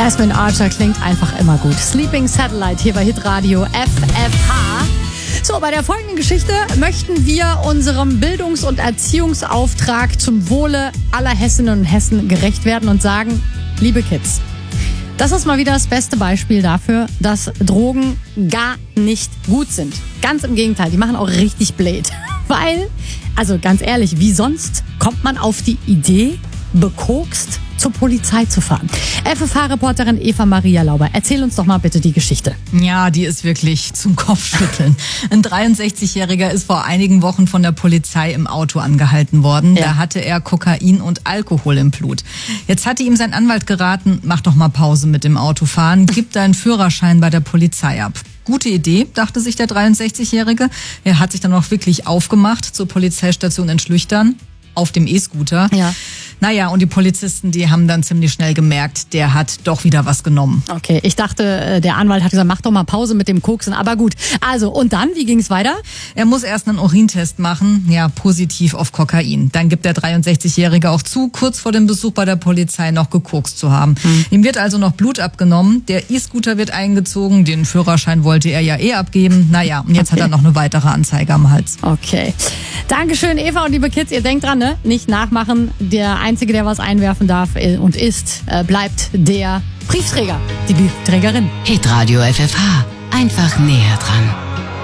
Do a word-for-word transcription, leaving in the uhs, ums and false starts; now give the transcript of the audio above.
Aspen Archer klingt einfach immer gut. Sleeping Satellite hier bei Hitradio F F H. So, bei der folgenden Geschichte möchten wir unserem Bildungs- und Erziehungsauftrag zum Wohle aller Hessinnen und Hessen gerecht werden und sagen, liebe Kids, das ist mal wieder das beste Beispiel dafür, dass Drogen gar nicht gut sind. Ganz im Gegenteil, die machen auch richtig blöd. Weil, also ganz ehrlich, wie sonst kommt man auf die Idee, bekokst zur Polizei zu fahren? F F H-Reporterin Eva Maria Lauber, erzähl uns doch mal bitte die Geschichte. Ja, die ist wirklich zum Kopfschütteln. Ein dreiundsechzigjähriger ist vor einigen Wochen von der Polizei im Auto angehalten worden. Ja. Da hatte er Kokain und Alkohol im Blut. Jetzt hatte ihm sein Anwalt geraten, mach doch mal Pause mit dem Autofahren, gib deinen Führerschein bei der Polizei ab. Gute Idee, dachte sich der dreiundsechzigjährige. Er hat sich dann auch wirklich aufgemacht zur Polizeistation in Schlüchtern auf dem E-Scooter. Ja. Naja, und die Polizisten, die haben dann ziemlich schnell gemerkt, der hat doch wieder was genommen. Okay, ich dachte, der Anwalt hat gesagt, mach doch mal Pause mit dem Koksen. Aber gut, also und dann, wie ging es weiter? Er muss erst einen Urintest machen, ja, positiv auf Kokain. Dann gibt der dreiundsechzigjährige auch zu, kurz vor dem Besuch bei der Polizei noch gekokst zu haben. Hm. Ihm wird also noch Blut abgenommen, der E-Scooter wird eingezogen, den Führerschein wollte er ja eh abgeben. Naja, und jetzt okay. hat er noch eine weitere Anzeige am Hals. Okay, Dankeschön Eva und liebe Kids, ihr denkt dran, ne? Nicht nachmachen, der Einzige, der was einwerfen darf und ist, bleibt der Briefträger, die Briefträgerin. Hitradio F F H, einfach näher dran.